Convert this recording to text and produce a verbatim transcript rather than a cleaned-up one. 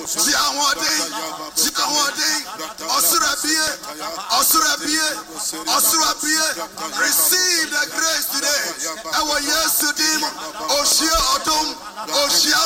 Jiawade, Jiawade, Osurabie, Osurabie, Osurabie. Receive the grace today. Our yes to them, Oshia Odom, Oshia